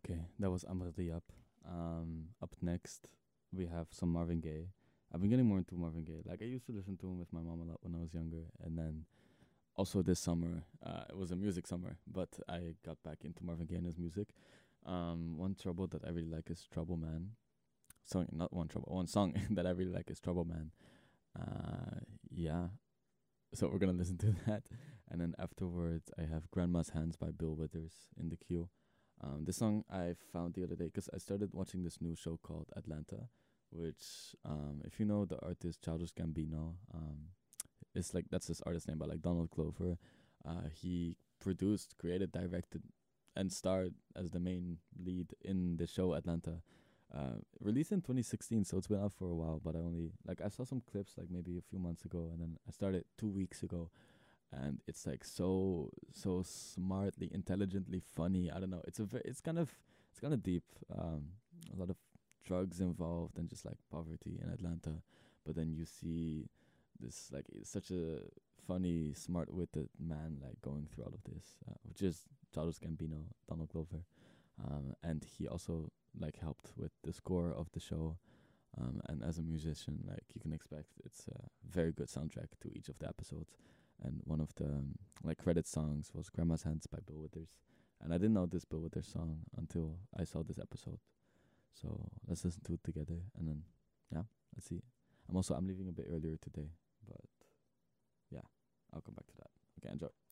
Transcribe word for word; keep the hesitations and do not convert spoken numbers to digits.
Okay, that was Amardi Up. Um, up next, we have some Marvin Gaye. I've been getting more into Marvin Gaye. Like, I used to listen to him with my mom a lot when I was younger. And then also this summer, uh, it was a music summer, but I got back into Marvin Gaye and his music. Um, one trouble that I really like is Trouble Man. Sorry, not one trouble. One song that I really like is Trouble Man. Uh, yeah. So we're gonna listen to that, and then afterwards I have Grandma's Hands by Bill Withers in the queue. Um, this song I found the other day because I started watching this new show called Atlanta, which, um, if you know the artist Childish Gambino, um, it's like that's his artist name, but like Donald Glover. Uh, he produced, created, directed, and starred as the main lead in the show Atlanta. Uh, released in twenty sixteen, so it's been out for a while. But I only like I saw some clips like maybe a few months ago, and then I started two weeks ago, and it's like so so smartly, intelligently funny. I don't know. It's a ve- it's kind of it's kind of deep. Um, a lot of drugs involved and just like poverty in Atlanta, but then you see this like it's such a funny, smart-witted man like going through all of this, uh, which is Childish Gambino, Donald Glover, um, and he also like helped with the score of the show. Um, and as a musician, like you can expect, it's a very good soundtrack to each of the episodes. And one of the um, like credit songs was "Grandma's Hands" by Bill Withers, and I didn't know this Bill Withers song until I saw this episode. So let's listen to it together, and then yeah, let's see. I'm also I'm leaving a bit earlier today, but yeah, I'll come back to that. Okay, enjoy.